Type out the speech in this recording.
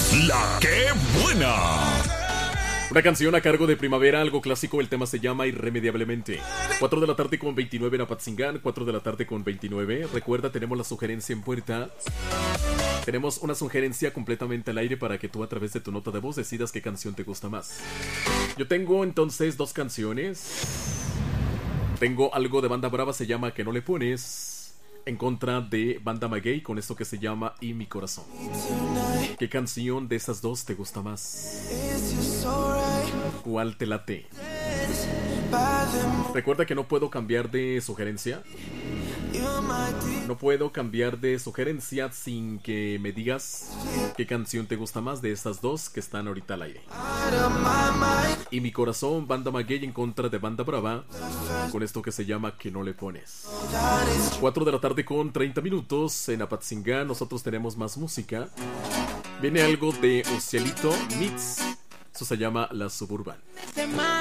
La que buena. Una canción a cargo de Primavera, algo clásico, el tema se llama Irremediablemente. 4 de la tarde con 29 en Apatzingán, 4 de la tarde con 29. Recuerda, tenemos la sugerencia en puerta. Tenemos una sugerencia completamente al aire para que tú a través de tu nota de voz decidas qué canción te gusta más. Yo tengo entonces dos canciones. Tengo algo de Banda Brava, se llama Que no le pones, en contra de Banda Maguey con esto que se llama Y mi corazón. ¿Qué canción de esas dos te gusta más? ¿Cuál te late? Recuerda que no puedo cambiar de sugerencia. No puedo cambiar de sugerencia sin que me digas qué canción te gusta más de estas dos que están ahorita al aire. Y mi corazón, Banda Maguey en contra de Banda Brava con esto que se llama Que no le pones. 4 de la tarde con 30 minutos en Apatzingán. Nosotros tenemos más música. Viene algo de Ocielito Mix. Eso se llama La Suburban.